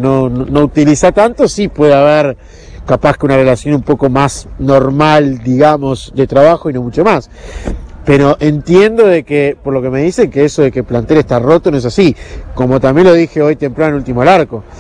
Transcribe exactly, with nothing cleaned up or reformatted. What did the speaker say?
no, no, no utiliza tanto, sí puede haber capaz que una relación un poco más normal, digamos, de trabajo y no mucho más. Pero entiendo de que, por lo que me dicen, que eso de que el plantel está roto no es así. Como también lo dije hoy temprano en Último al Arco.